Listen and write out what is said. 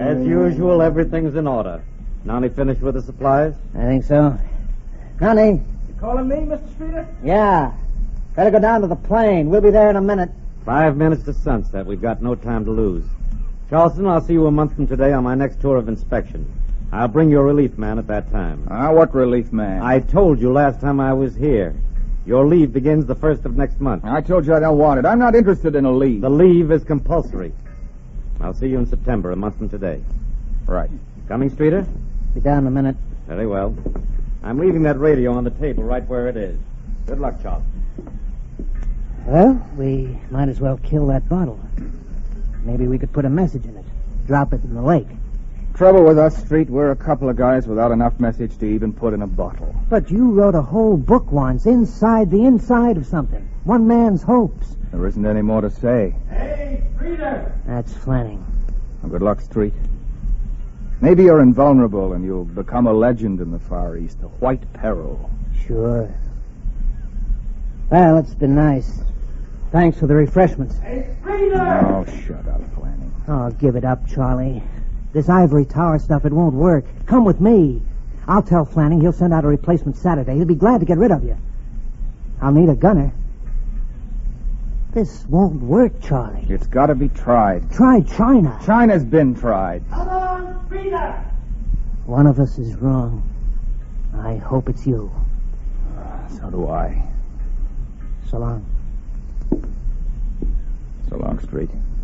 As usual, everything's in order. Nani finished with the supplies? I think so. Nani? You calling me, Mr. Streeter? Yeah. Better go down to the plane. We'll be there in a minute. 5 minutes to sunset. We've got no time to lose. Charleston, I'll see you a month from today on my next tour of inspection. I'll bring you a relief man at that time. What relief man? I told you last time I was here. Your leave begins the 1st of next month. I told you I don't want it. I'm not interested in a leave. The leave is compulsory. I'll see you in September, a month from today. Right. Coming, Streeter? Be down in a minute. Very well. I'm leaving that radio on the table right where it is. Good luck, Charleston. Well, we might as well kill that bottle. Maybe we could put a message in it. Drop it in the lake. Trouble with us, Street, we're a couple of guys without enough message to even put in a bottle. But you wrote a whole book once, inside the inside of something. One man's hopes. There isn't any more to say. Hey, Streeter! That's Flanning. Well, good luck, Street. Maybe you're invulnerable and you'll become a legend in the Far East, the White Peril. Sure. Well, it's been nice. Thanks for the refreshments. Hey, Streeter! Oh, shut up, Flanning. Oh, give it up, Charlie. This ivory tower stuff, it won't work. Come with me. I'll tell Flanning he'll send out a replacement Saturday. He'll be glad to get rid of you. I'll need a gunner. This won't work, Charlie. It's got to be tried. Try China. China's been tried. Come on, Streeter! One of us is wrong. I hope it's you. So do I. So long. So long, Street.